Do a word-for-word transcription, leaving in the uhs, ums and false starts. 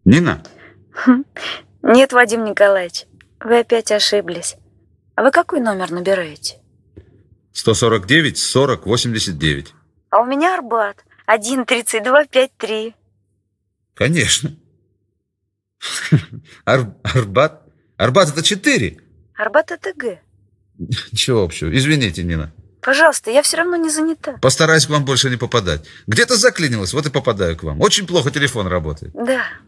Нина? Нет, Вадим Николаевич, вы опять ошиблись. А вы какой номер набираете? сто сорок девять сорок восемьдесят девять. А у меня Арбат. один тридцать два пятьдесят три. Конечно. Ар- Арбат? Арбат это четыре. Арбат это Г. Ничего общего. Извините, Нина. Пожалуйста, я все равно не занята. Постараюсь к вам больше не попадать. Где-то заклинилось, вот и попадаю к вам. Очень плохо телефон работает. Да.